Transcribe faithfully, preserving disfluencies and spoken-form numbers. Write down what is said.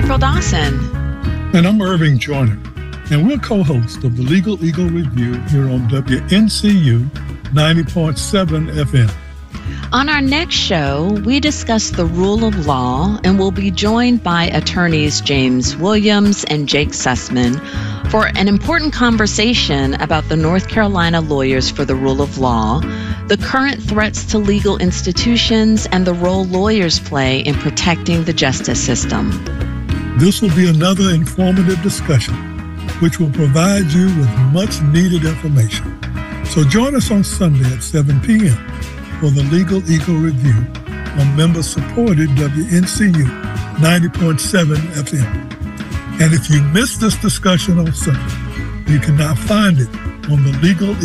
April Dawson. And I'm Irving Joyner. And we're co-hosts of the Legal Eagle Review here on W N C U ninety point seven F M. On our next show, we discuss the rule of law, and we'll be joined by attorneys James Williams and Jake Sussman for an important conversation about the North Carolina Lawyers for the Rule of Law, the current threats to legal institutions, and the role lawyers play in protecting the justice system. This will be another informative discussion, which will provide you with much needed information. So join us on Sunday at seven p.m. for the Legal Eagle Review on member-supported W N C U ninety point seven F M. And if you missed this discussion on Sunday, you can now find it on the Legal